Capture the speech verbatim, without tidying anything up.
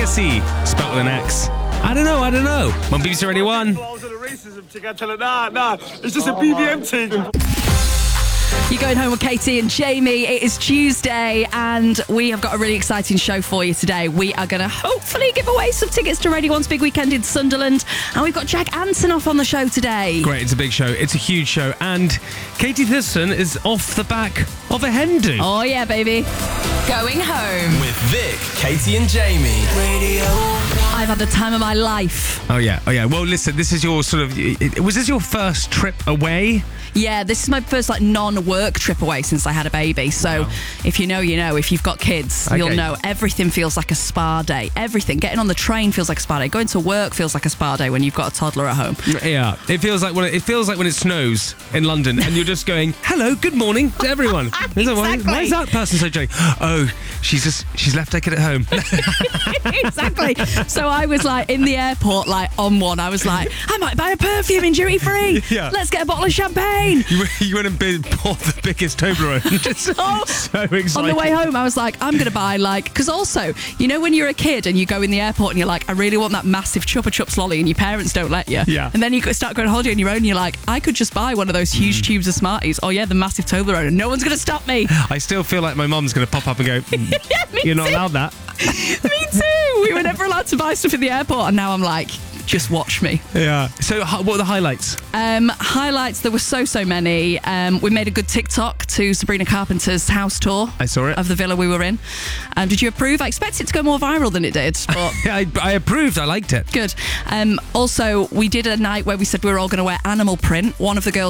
Legacy, spelt with an X. I don't know, I don't know. On B B C Radio one. I was at a racism thing. I tell her, nah, nah, it's just a B B M thing. You're going home with Katie and Jamie. It is Tuesday and we have got a really exciting show for you today. We are going to hopefully give away some tickets to Radio one's big weekend in Sunderland. And we've got Jack Antonoff on the show today. Great, it's a big show. It's a huge show. And Katie Thurston is off the back of a hen do. Oh, yeah, baby. Going home with Vic, Katie and Jamie. Radio. I've had the time of my life. Oh, yeah. Oh, yeah. Well, listen, this is your sort of... Was this your first trip away? Yeah, this is my first like non-work trip away since I had a baby. So wow. If you know, you know. If you've got kids, okay. You'll know everything feels like a spa day. Everything. Getting on the train feels like a spa day. Going to work feels like a spa day when you've got a toddler at home. Yeah, it feels like when it, it feels like when it snows in London and you're just going, hello, good morning to everyone. Exactly. Why, why is that person so jolly? Oh, she's just she's left taken at home. Exactly. So I was like in the airport, like on one. I was like, I might buy a perfume in duty free. Yeah. Let's get a bottle of champagne. You, you went and bought the biggest Toblerone. Just Oh, so excited. on the way home, I was like, I'm going to buy like, because also, you know, when you're a kid and you go in the airport and you're like, I really want that massive Chupa Chups lolly, and your parents don't let you. Yeah. And then you start going on holiday on your own, and you're like, I could just buy one of those huge mm. tubes of Smarties. Oh yeah, the massive Toblerone, and no one's going to stop me. I still feel like my mum's going to pop up and go, mm, yeah, you're not too. allowed that. Me too. We were never allowed to buy stuff at the airport, and now I'm like, just watch me. Yeah. So what are the highlights? Um, highlights, there were so, so many. Um, we made a good TikTok to Sabrina Carpenter's house tour. I saw it. Of the villa we were in. Um, did you approve? I expect it to go more viral than it did. But I, I approved. I liked it. Good. Um, also, we did a night where we said we were all going to wear animal print. One of the girls